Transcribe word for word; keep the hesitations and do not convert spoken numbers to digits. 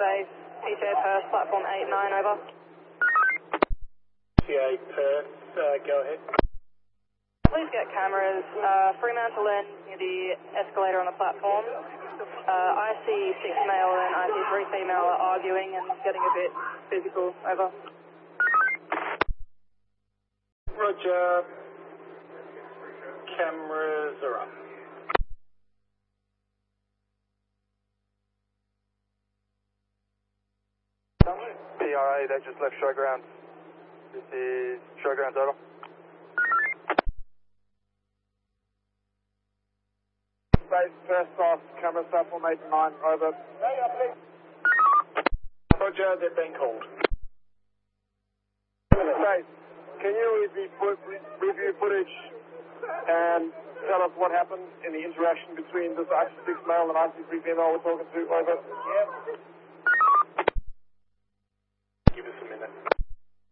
Base, P T A Perth, platform eight nine, over. P T A Perth, uh, go ahead. Please get cameras, uh, Fremantle end near the escalator on the platform. Uh, I C six male and I C three female are arguing and getting a bit physical, over. Roger. Cameras are up. P R A, they just left showgrounds. This is showgrounds, over. Base, first off, camera platform eight nine, over. Roger, they've been called. Base, can you review, review footage and tell us what happened in the interaction between this I C six male and I C three female we're talking to, over? Yep.